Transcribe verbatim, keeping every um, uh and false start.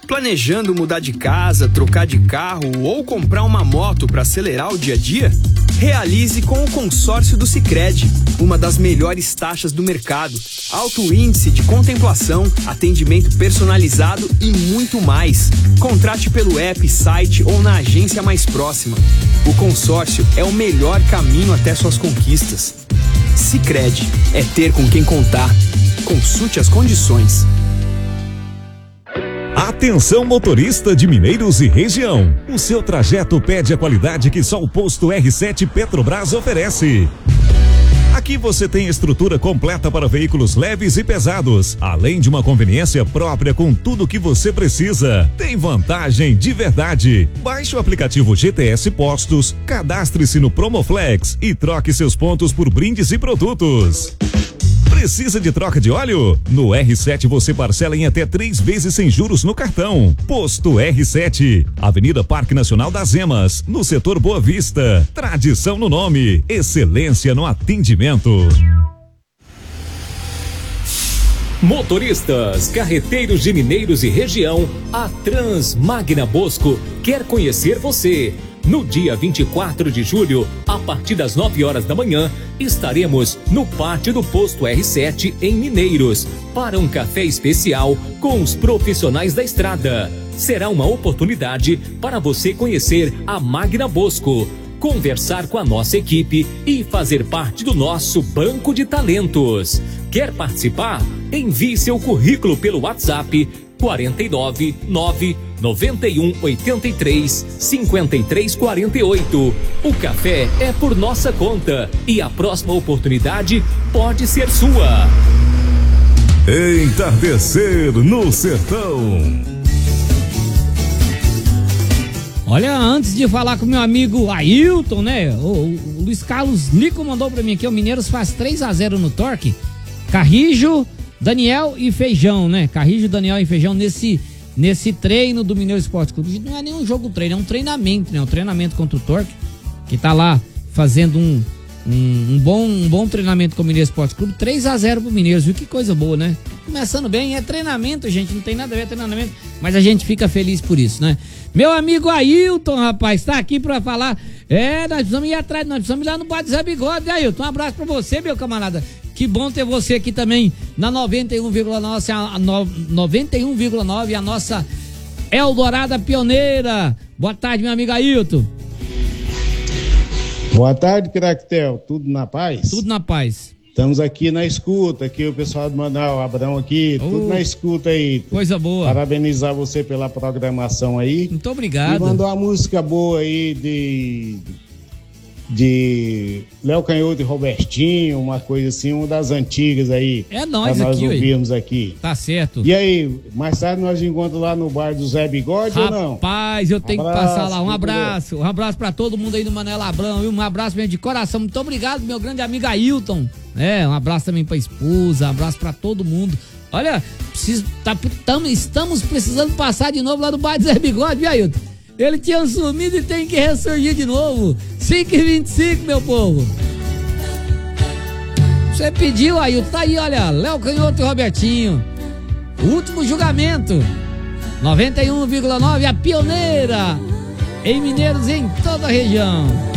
Planejando mudar de casa, trocar de carro ou comprar uma moto para acelerar o dia a dia? Realize com o consórcio do Sicredi, uma das melhores taxas do mercado, alto índice de contemplação, atendimento personalizado e muito mais. Contrate pelo app, site ou na agência mais próxima. O consórcio é o melhor caminho até suas conquistas. Sicredi, é ter com quem contar. Consulte as condições. Atenção, motorista de Mineiros e região. O seu trajeto pede a qualidade que só o posto R sete Petrobras oferece. Aqui você tem estrutura completa para veículos leves e pesados, além de uma conveniência própria com tudo o que você precisa. Tem vantagem de verdade. Baixe o aplicativo G T S Postos, cadastre-se no Promoflex e troque seus pontos por brindes e produtos. Precisa de troca de óleo? No R sete você parcela em até três vezes sem juros no cartão. Posto R sete, Avenida Parque Nacional das Emas, no setor Boa Vista. Tradição no nome, excelência no atendimento. Motoristas, carreteiros de Mineiros e região, a Transmagna Bosco quer conhecer você. No dia vinte e quatro de julho, a partir das nove horas da manhã, estaremos no pátio do posto R sete em Mineiros para um café especial com os profissionais da estrada. Será uma oportunidade para você conhecer a Magna Bosco, conversar com a nossa equipe e fazer parte do nosso banco de talentos. Quer participar? Envie seu currículo pelo WhatsApp quarenta e nove, nove, noventa e um, oitenta e três, cinquenta e três, quarenta e oito. O café é por nossa conta e a próxima oportunidade pode ser sua. Entardecer no Sertão. Olha, antes de falar com meu amigo Ailton, né? O, o Luiz Carlos Nico mandou pra mim aqui, o Mineiros faz três a zero no Torque. Carrijo, Daniel e Feijão, né? Carrijo, Daniel e Feijão nesse, nesse treino do Mineiro Esporte Clube. Não é nenhum jogo treino, é um treinamento, né? Um treinamento contra o Torque, que tá lá fazendo um, um, um, bom, um bom treinamento com o Mineiro Esporte Clube. três a zero pro Mineiros, viu? Que coisa boa, né? Começando bem, é treinamento, gente, não tem nada a ver com treinamento, mas a gente fica feliz por isso, né? Meu amigo Ailton, rapaz, tá aqui pra falar. É, nós precisamos ir atrás, nós precisamos ir lá no Bar do Zé Bigode, Ailton. Um abraço pra você, meu camarada. Que bom ter você aqui também na noventa e um vírgula nove, a noventa e um vírgula nove, a nossa Eldorada Pioneira. Boa tarde, meu amigo Ailton. Boa tarde, Cractel. Tudo na paz? Tudo na paz. Estamos aqui na escuta, aqui o pessoal do Manaus, Abrão aqui, oh, tudo na escuta aí. Coisa boa. Parabenizar você pela programação aí. Muito obrigado. E mandou uma música boa aí de... de Léo Canhoto e Robertinho, uma coisa assim, uma das antigas aí. É nóis pra nós aqui, ouvirmos aqui. Tá certo. E aí, mais tarde nós encontramos lá no bar do Zé Bigode. Rapaz, ou não? Rapaz, eu tenho abraço, que passar lá. Um abraço. Bem. Um abraço pra todo mundo aí do Manuel Abrão, viu? Um abraço mesmo de coração. Muito obrigado, meu grande amigo Ailton. É, um abraço também pra esposa, um abraço pra todo mundo. Olha, preciso, tá, tamo, estamos precisando passar de novo lá no bar do Zé Bigode, viu, Ailton? Ele tinha sumido e tem que ressurgir de novo. cinco e vinte e cinco, meu povo. Você pediu aí, tá aí, olha, Léo Canhoto e Robertinho. O último julgamento. noventa e um vírgula nove, a pioneira em Mineiros e em toda a região.